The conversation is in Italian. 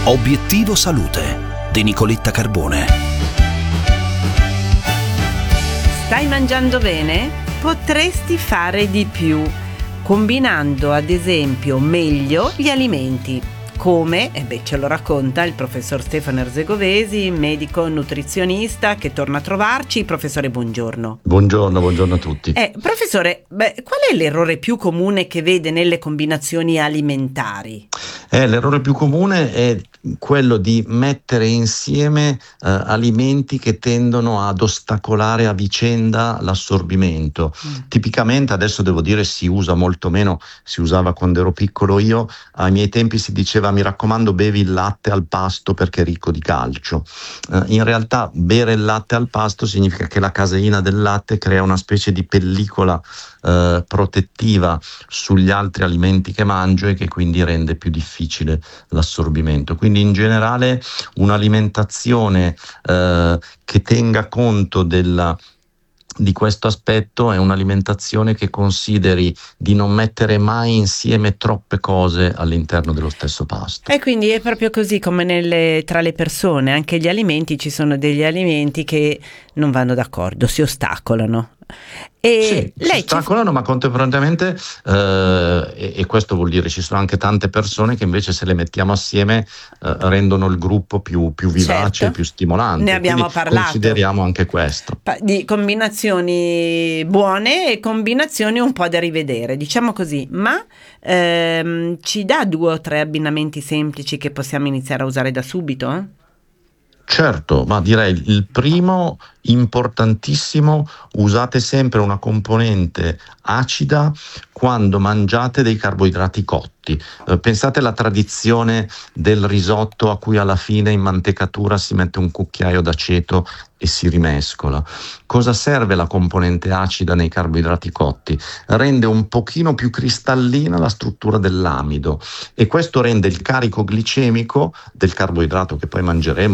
Obiettivo Salute di Nicoletta Carbone. Stai mangiando bene? Potresti fare di più, combinando ad esempio meglio gli alimenti. Come? Ce lo racconta il professor Stefano Erzegovesi, medico nutrizionista che torna a trovarci. Professore, buongiorno. Buongiorno a tutti. Professore, qual è l'errore più comune che vede nelle combinazioni alimentari? L'errore più comune è quello di mettere insieme alimenti che tendono ad ostacolare a vicenda l'assorbimento. Tipicamente, adesso devo dire, si usa molto meno, si usava quando ero piccolo io, ai miei tempi si diceva: mi raccomando, bevi il latte al pasto perché è ricco di calcio. In realtà bere il latte al pasto significa che la caseina del latte crea una specie di pellicola protettiva sugli altri alimenti che mangio e che quindi rende più difficile l'assorbimento. Quindi in generale un'alimentazione che tenga conto di questo aspetto è un'alimentazione che consideri di non mettere mai insieme troppe cose all'interno dello stesso pasto. E quindi è proprio così come tra le persone, anche gli alimenti, ci sono degli alimenti che non vanno d'accordo, si ostacolano. Sì, si ostacolano, ma contemporaneamente, e questo vuol dire ci sono anche tante persone che invece, se le mettiamo assieme, rendono il gruppo più vivace, certo, più stimolante. Ne abbiamo parlato. Consideriamo anche questo. Di combinazioni buone e combinazioni un po' da rivedere, diciamo così, ma ci dà 2 o 3 abbinamenti semplici che possiamo iniziare a usare da subito? Certo, ma direi il primo, importantissimo: usate sempre una componente acida quando mangiate dei carboidrati cotti. Pensate alla tradizione del risotto a cui alla fine in mantecatura si mette un cucchiaio d'aceto e si rimescola. Cosa serve la componente acida nei carboidrati cotti? Rende un pochino più cristallina la struttura dell'amido e questo rende il carico glicemico del carboidrato che poi mangeremo